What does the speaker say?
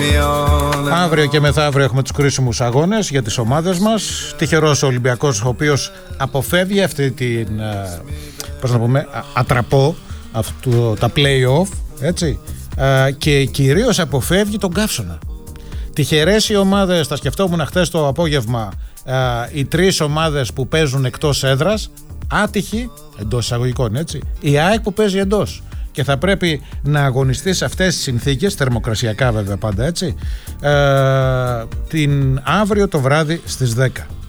Αύριο και μεθαύριο έχουμε τους κρίσιμους αγώνες για τις ομάδες μας. Τυχερός ο Ολυμπιακός, ο οποίος αποφεύγει αυτή την, πώς να πούμε, ατραπό, τα play-off, έτσι, και κυρίως αποφεύγει τον καύσωνα. Τυχερές οι ομάδες, τα σκεφτόμουν χθες το απόγευμα, οι τρεις ομάδες που παίζουν εκτός έδρας, άτυχοι, εντός εισαγωγικών, έτσι, η ΑΕΚ που παίζει εντός και θα πρέπει να αγωνιστεί σε αυτές τις συνθήκες, θερμοκρασιακά βέβαια πάντα, έτσι, την αύριο το βράδυ στις 10.